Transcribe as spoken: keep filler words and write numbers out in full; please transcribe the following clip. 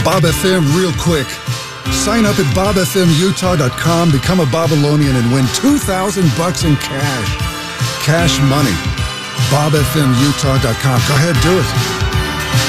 Bob F M real quick. Sign up at bob f m utah dot com, become a Babylonian, and win two thousand bucks in cash. Cash money. bob f m utah dot com. Go ahead, do it.